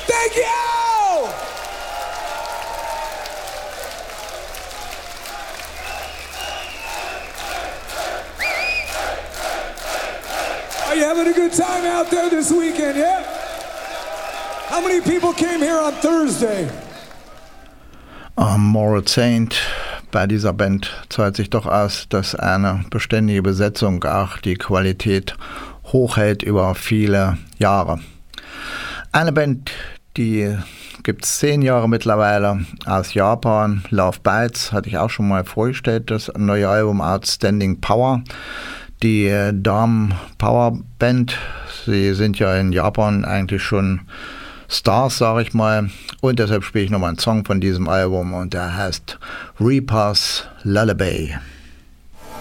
Thank you! Are you having a good time out there this weekend, yeah? How many people came here on Thursday? Moral Saint, bei dieser Band zahlt sich doch aus, dass eine beständige Besetzung auch die Qualität hochhält über viele Jahre. Eine Band, die gibt es 10 Jahre mittlerweile, aus Japan, Love Bites, hatte ich auch schon mal vorgestellt, das neue Album Outstanding Power. Die Damen Power Band, sie sind ja in Japan eigentlich schon Stars, sage ich mal, und deshalb spiele ich nochmal einen Song von diesem Album und der heißt Reaper's Lullaby.